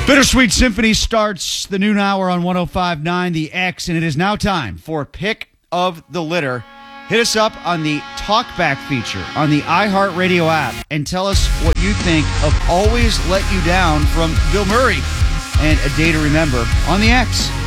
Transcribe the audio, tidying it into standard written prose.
Bittersweet Symphony starts the noon hour on 105.9 The X, and it is now time for Pick of the Litter. Hit us up on the Talkback feature on the iHeartRadio app and tell us what you think of Always Let You Down from Bill Murray and A Day to Remember on The X.